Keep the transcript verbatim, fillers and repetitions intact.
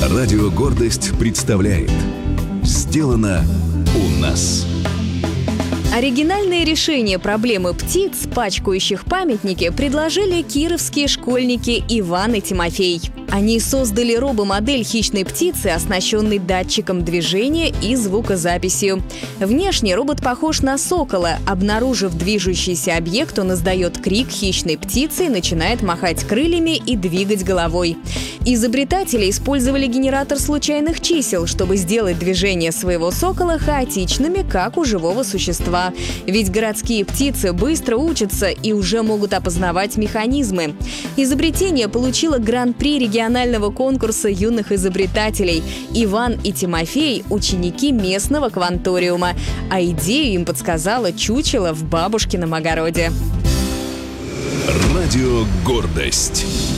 Радио «Гордость» представляет «Сделано у нас». Оригинальные решения проблемы птиц, пачкающих памятники, предложили кировские школьники Иван и Тимофей. Они создали робомодель хищной птицы, оснащенной датчиком движения и звукозаписью. Внешне робот похож на сокола. Обнаружив движущийся объект, он издает крик хищной птицы и начинает махать крыльями и двигать головой. Изобретатели использовали генератор случайных чисел, чтобы сделать движения своего сокола хаотичными, как у живого существа. Ведь городские птицы быстро учатся и уже могут опознавать механизмы. Изобретение получило гран-при регионального конкурса юных изобретателей. Иван и Тимофей – ученики местного кванториума, а идею им подсказала чучело в бабушкином огороде. Радио «Гордость».